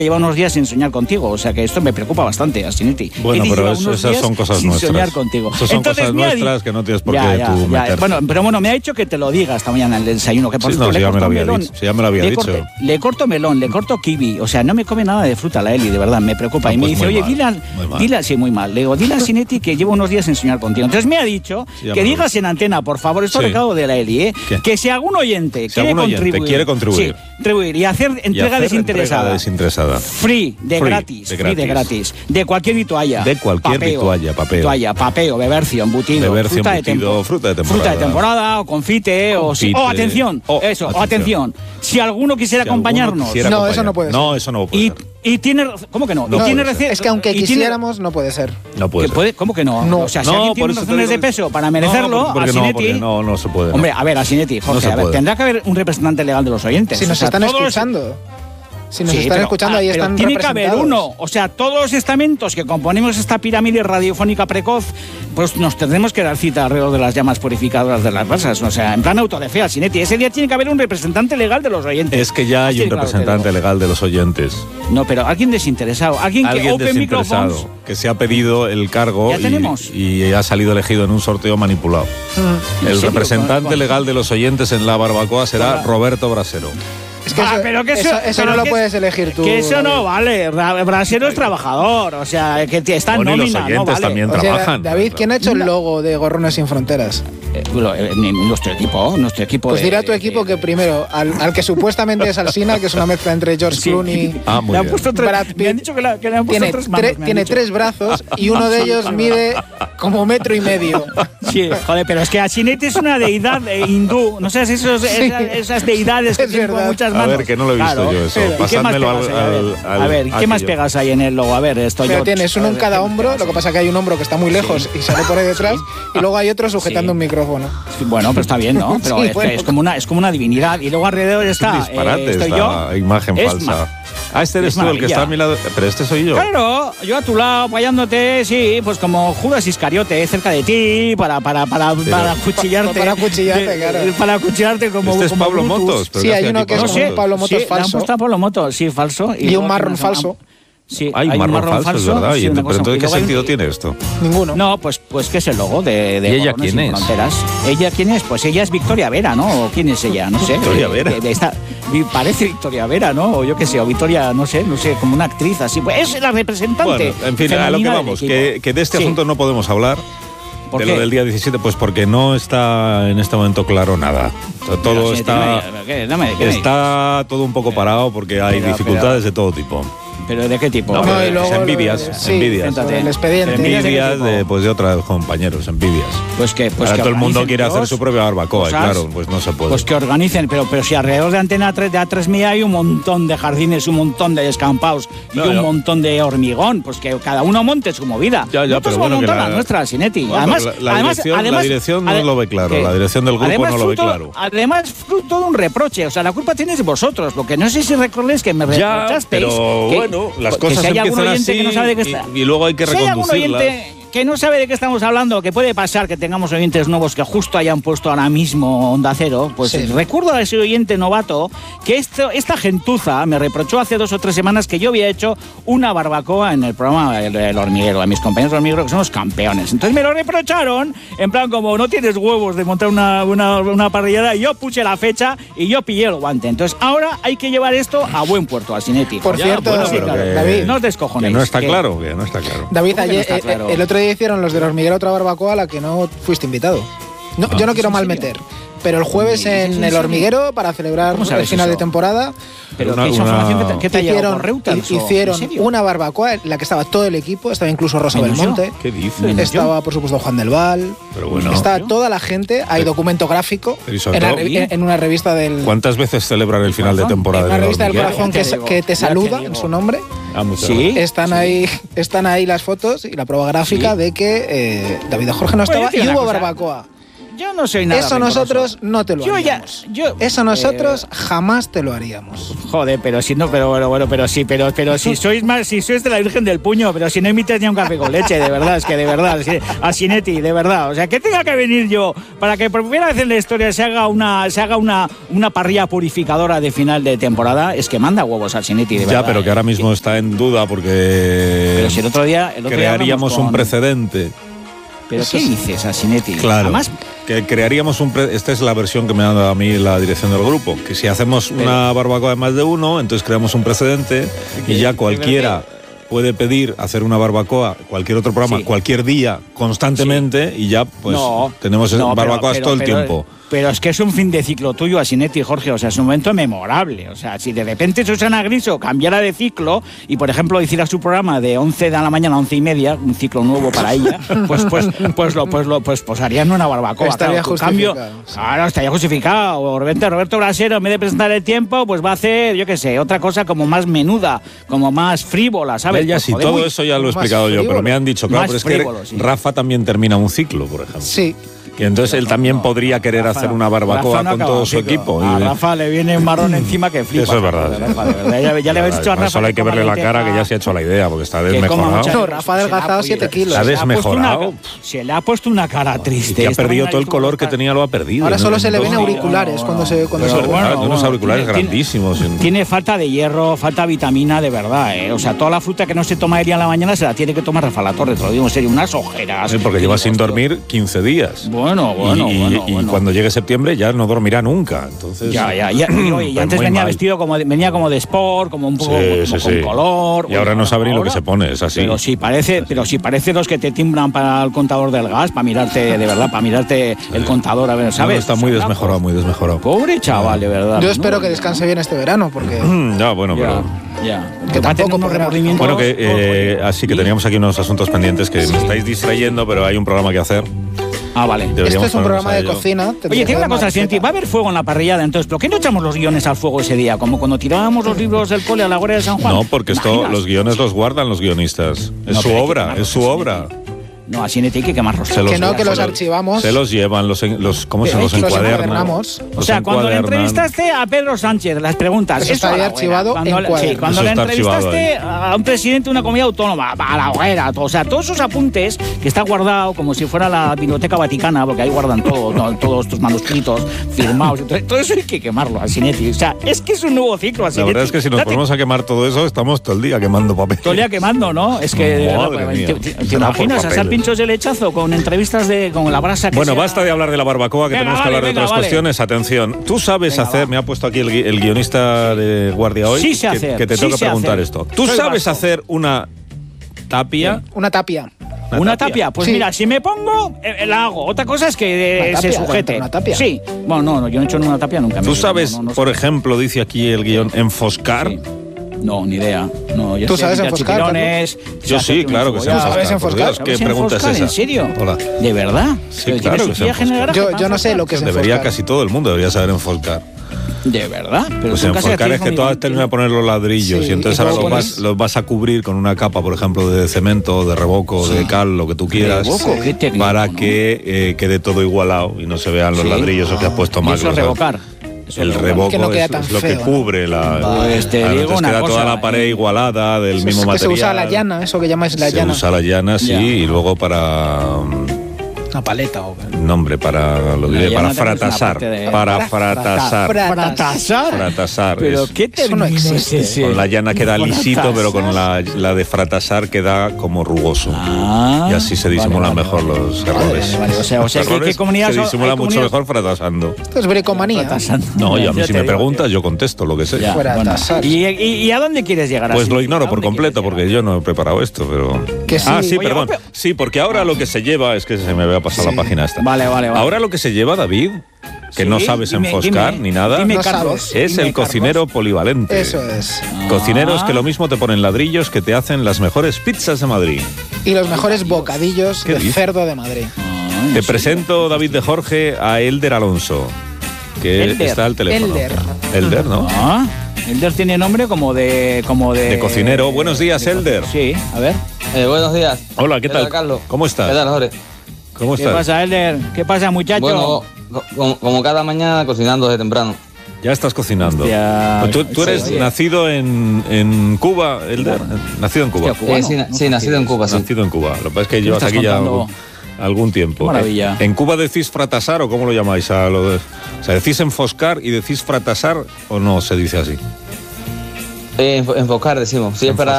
lleva unos días sin soñar contigo, o sea que esto me preocupa bastante, Asinetti. Bueno, pero esas son cosas nuestras. Soñar contigo. Esas son Entonces, cosas nuestras que no tienes por qué tú meterte. Bueno, pero me ha dicho que te lo diga esta mañana en el desayuno. Que por sí, no, si ya me lo había dicho. Si ya me lo había dicho. Le corto melón, le corto kiwi, o sea, no me come nada de fruta la Eli, de verdad, me preocupa. No, y me dice, oye, dile, sí, muy mal. Le digo, dile a Asinetti que llevo unos días sin soñar contigo. Entonces me ha dicho que digas en antena, por favor, esto recado de la Eli, que si algún oyente quiere contribuir y hacer entrega desinteresada. Free, de gratis. De cualquier vitualla. De cualquier vitualla, papeo. Papeo, bebercio, embutido, fruta de temporada, o confite, o atención, atención. Si alguno quisiera acompañarnos. No, eso no puede ser. No, eso no puede ser. Y tiene, ¿cómo que no? No tiene es que aunque quisiéramos, no puede ser. No puede ser. ¿Cómo que no? O sea, si alguien tiene razones de peso para merecerlo, Asinetti... No se puede. Hombre, a ver, Asinetti, Jorge, tendrá que haber un representante legal de los oyentes. Si nos están escuchando. Si nos están escuchando, ahí están tiene representados. Que haber uno. O sea, todos los estamentos que componemos esta pirámide radiofónica precoz, pues nos tendremos que dar cita alrededor de las llamas purificadoras de las brasas. O sea, en plan autodefea, Asinetti. Ese día tiene que haber un representante legal de los oyentes. Es que ya hay un representante legal de los oyentes. No, pero alguien desinteresado. Alguien que open micrófonos. Que se ha pedido el cargo y ha salido elegido en un sorteo manipulado. El representante legal de los oyentes en la barbacoa será Roberto Brasero. Es que eso no lo puedes elegir tú. Que eso no vale. Brasero es trabajador, o sea, que está en nómina. Y los oyentes también trabajan. David, ¿quién ha hecho el logo de Gorrones sin Fronteras? Nuestro equipo. Pues dirá tu equipo que primero, al que supuestamente es Alsina, que es una mezcla entre George Clooney y Brad Pitt. Me han dicho que le han puesto tres manos. Tiene 3 brazos y uno de ellos mide como 1,5 metros. Sí, joder, pero es que Asinetti es una deidad hindú. No sé si esas deidades que tienen muchas manos. A ver, que no lo he visto yo eso. Pasádmelo al... A ver, ¿qué más pegas ahí en el logo? A ver, esto pero tienes uno en cada hombro, lo que pasa es que hay un hombro que está muy lejos y sale por ahí detrás, y luego hay otro sujetando un micrófono. Bueno, pero está bien, ¿no? Pero es como una divinidad. Y luego alrededor está... Es un disparate esta imagen falsa. Este eres tú el que está a mi lado. Pero este soy yo. Claro, yo a tu lado, apoyándote, sí, pues como Judas Iscariote, cerca de ti, para acuchillarte. Para acuchillarte, claro. Para acuchillarte como... Este es Pablo Motos. Sí, hay uno que es un Pablo Motos falso. Le han puesto a Pablo Motos, sí, falso. Y un marrón falso. Sí, hay un marrón falso, es verdad. Sí, pero entonces, ¿qué sentido tiene esto? Ninguno. No, pues que es el logo de ¿Y ella quién es? Fronteras. ¿Ella quién es? Pues ella es Victoria Vera, ¿no? ¿O quién es ella? No sé. Victoria Vera. Parece Victoria Vera, ¿no? O yo qué sé, o Victoria, no sé, como una actriz así. Pues es la representante. Bueno, en fin, a lo que vamos, que de este asunto no podemos hablar. De lo del día 17, pues porque no está en este momento claro nada. Todo está todo un poco parado porque hay dificultades de todo tipo. ¿Pero de qué tipo? No, y luego envidias. El expediente. Envidias de otros compañeros, envidias. Pues ahora todo el mundo quiere hacer su propia barbacoa, y claro, pues no se puede. Pues que organicen, pero si alrededor de Antena 3, de A3 hay un montón de jardines, un montón de descampados y un montón de hormigón, pues que cada uno monte su movida. Pero bueno, que la nuestra, Asinetti. Bueno, además, la dirección no lo ve claro, la dirección del grupo no lo ve claro. Además, fruto de un reproche, o sea, la culpa tienes vosotros, porque no sé si recordáis que me reprochasteis. Pero bueno, las cosas empiezan así y luego hay que reconducirlas. Que no sabe de qué estamos hablando, que puede pasar que tengamos oyentes nuevos que justo hayan puesto ahora mismo Onda Cero, pues recuerdo a ese oyente novato que esta gentuza me reprochó hace 2 o 3 semanas que yo había hecho una barbacoa en el programa El Hormiguero, a mis compañeros del Hormiguero que son los campeones. Entonces me lo reprocharon, en plan como no tienes huevos de montar una parrillada, y yo puse la fecha y yo pillé el guante. Entonces ahora hay que llevar esto a buen puerto, Asinetti. Por cierto, David, no os descojonéis. Que no está claro. David, ayer, el otro día hicieron los del Hormiguero otra barbacoa a la que no fuiste invitado. Yo no quiero malmeter, pero el jueves en el Hormiguero, para celebrar el final de temporada, pero esa información que te ha llegado por Reuters, hicieron una barbacoa en la que estaba todo el equipo, estaba incluso Rosa Belmonte. ¿Qué dices? Estaba, por supuesto, Juan del Val. Pero bueno. Estaba toda la gente, hay documento gráfico en una revista del... ¿Cuántas veces celebran el final de temporada? En una revista del Corazón que te saluda en su nombre. Sí, están ahí las fotos y la prueba gráfica de que David Jorge no estaba y hubo barbacoa. Yo no soy nada Eso rencoroso. Nosotros no te lo haríamos. Eso nosotros jamás te lo haríamos. Joder, pero si no, pero si sois de la Virgen del Puño, pero si no emites ni un café con leche, de verdad, a Sinetti, de verdad. O sea, que tenga que venir yo para que por primera vez en la historia se haga una parrilla purificadora de final de temporada, es que manda huevos a Sinetti, de verdad. Ya, pero que ahora mismo está en duda porque pero si el otro día crearíamos un precedente. ¿Pero qué dices, Asinetti? Claro, además, que crearíamos esta es la versión que me ha dado a mí la dirección del grupo, que si hacemos una barbacoa de más de uno, entonces creamos un precedente y ya cualquiera puede pedir hacer una barbacoa, cualquier otro programa, cualquier día, constantemente, y ya pues tenemos barbacoas todo el tiempo. Pero es que es un fin de ciclo tuyo, Asinetti, Jorge, o sea, es un momento memorable. O sea, si de repente Susana Griso cambiara de ciclo y, por ejemplo, hiciera su programa de 11 de la mañana a 11:30, un ciclo nuevo para ella, pues harían una barbacoa. Estaría justificado. Claro, estaría justificado. O Roberto Brasero, en vez de presentar el tiempo, pues va a hacer, yo qué sé, otra cosa como más menuda, como más frívola, ¿sabes? Ya sí, todo eso ya lo he explicado yo, pero me han dicho, claro, pero es que Rafa también termina un ciclo, por ejemplo. Sí. Y entonces él también podría querer hacer una barbacoa con todo su equipo. A Rafa le viene un marrón encima que flipa. Eso es verdad. Ya le habéis dicho a Rafa. Solo hay que verle la cara, que ya se ha hecho la idea, porque está desmejorado. No, Rafa ha adelgazado 7 kilos. Está desmejorado. Se le ha puesto una cara triste. Y ha perdido todo el color que tenía, lo ha perdido. Ahora solo se le ven auriculares cuando se unos auriculares grandísimos. Tiene falta de hierro, falta de vitamina, de verdad. O sea, toda la fruta que no se toma en la mañana se la tiene que tomar Rafa La Torre. Te lo digo en serio, unas ojeras. Porque lleva sin dormir 15 días. Bueno. Y cuando llegue septiembre ya no dormirá nunca. Entonces, y antes venía como de sport, como un poco con color. Y ahora no sabe ni lo que se pone, es así. Pero si parece los que te timbran para el contador del gas, para mirarte, de verdad, para mirarte el contador, a ver, ¿sabes? Está muy desmejorado. Pobre chaval, de verdad. Yo espero que descanse bien este verano, porque... Que tampoco Bueno, así que teníamos aquí unos asuntos pendientes que me estáis distrayendo, pero hay un programa que hacer. Ah, vale. Esto es un programa de cocina. Oye, tiene una cosa, Sinetti, va a haber fuego en la parrillada, entonces, ¿por qué no echamos los guiones al fuego ese día? Como cuando tirábamos los libros del cole a la Guardia de San Juan. No, porque los guiones los guardan los guionistas. Es su obra. No, así no tiene que quemarlos. Que los archivamos. Se los llevan, ¿cómo se los encuadernamos? O sea, cuando le entrevistaste a Pedro Sánchez, las preguntas... Eso estaría archivado en cuadernos. Cuando le entrevistaste a un presidente de una comunidad autónoma, a la hoguera, o sea, todos esos apuntes que está guardado como si fuera la Biblioteca Vaticana, porque ahí guardan todos tus manuscritos firmados. Todo eso hay que quemarlo, Asinetti. O sea, es que es un nuevo ciclo, Asinetti. La verdad es que si nos ponemos a quemar todo eso, estamos todo el día quemando papel. Todo el día quemando, ¿no? Es que... ¿Te imaginas hacer pinchos de lechazo con entrevistas con la brasa que Bueno, basta de hablar de la barbacoa, que tenemos que hablar de otras cuestiones. Atención, tú sabes hacer, me ha puesto aquí el guionista de Guardia hoy, sí sé hacer, que te tengo que preguntar esto. ¿Tú sabes hacer una tapia? Una tapia. ¿Una tapia? Pues mira, si me pongo, la hago. Otra cosa es que se sujete. ¿Una tapia? Sí. Bueno, no, yo no he hecho una tapia nunca. ¿Tú sabes, por ejemplo, dice aquí el guión, enfoscar? Sí. No, ni idea. No, ¿Tú sabes enfoscar? Yo sí, claro que sé enfoscar. ¿Sabes enfoscar? ¿Qué pregunta es esa? ¿En serio? Hola. ¿De verdad? Sí, claro que sé enfoscar. Yo no sé lo que es enfoscar. Debería casi todo el mundo debería saber enfoscar. ¿De verdad? Pero pues enfoscar es que tú has terminado de poner los ladrillos y entonces ahora los vas a cubrir con una capa, por ejemplo, de cemento, de revoco, de cal, lo que tú quieras, para que quede todo igualado y no se vean los ladrillos o que has puesto mal. Eso es revocar. El revoco es lo que cubre queda toda la pared igualada del mismo material. Se usa la llana, eso que llamáis la llana. Se usa la llana, sí, y luego para... Una paleta o... No, hombre, para fratasar. Para fratasar. ¿Fratasar? ¿Pero qué término es ese? Con la llana queda lisito, pero con la de fratasar queda como rugoso. Y así se disimulan mejor los errores. O sea, ¿qué comunidad se disimula mucho mejor fratasando. Esto es bricomanía. No, y a mí si me preguntas, yo contesto lo que sé. ¿Y a dónde quieres llegar? Pues lo ignoro por completo, porque yo no he preparado esto, pero... Sí, perdón. Sí, porque ahora lo que se lleva, es que se me había pasado la página esta. Vale. Ahora lo que se lleva, David, que no sabes enfoscar ni nada, es el cocinero polivalente. Eso es. Cocineros que lo mismo te ponen ladrillos que te hacen las mejores pizzas de Madrid. Y los mejores bocadillos de cerdo de Madrid. Te presento, David de Jorge, a Elder Alonso, que está al teléfono. Elder, ¿no? Elder tiene nombre como de cocinero. Buenos días, Elder. Sí, a ver. Buenos días. Hola, ¿qué tal? Carlos? ¿Cómo estás? ¿Qué tal, Jorge? ¿Cómo estás? ¿Qué pasa, Elder? ¿Qué pasa, muchacho? Bueno, como cada mañana cocinando desde temprano. Ya estás cocinando. ¿Tú eres nacido en Cuba, Elder? Nacido en Cuba. Sí, nacido en Cuba, sí. Nacido en Cuba. Lo que pasa es que llevas aquí ya algún tiempo. Maravilla. ¿En Cuba decís fratasar o cómo lo llamáis? O sea, ¿decís enfoscar y decís fratasar o no se dice así? Enfocar, decimos. Si es para